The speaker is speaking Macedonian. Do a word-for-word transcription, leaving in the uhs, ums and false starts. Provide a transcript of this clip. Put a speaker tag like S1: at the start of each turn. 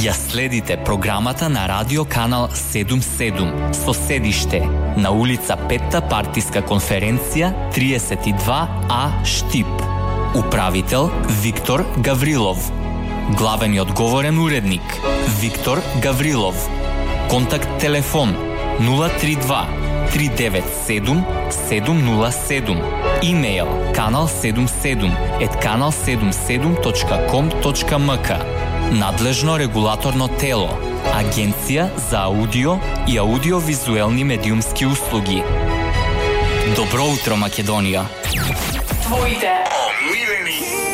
S1: Ја следите програмата на радио канал седумдесет и седум со седиште на улица Петта партиска конференција триесет и два А Штип. Управител Виктор Гаврилов. Главен и одговорен уредник Виктор Гаврилов. Контакт телефон нула три два три девет седум седум нула седум. Имејл канал седумдесет и седум ет канал седумдесет и седум точка ком точка ем ка. Надлежно регулаторно тело Агенција за аудио и аудиовизуелни медиумски услуги. Добро утро, Македонија!
S2: Твоите омилени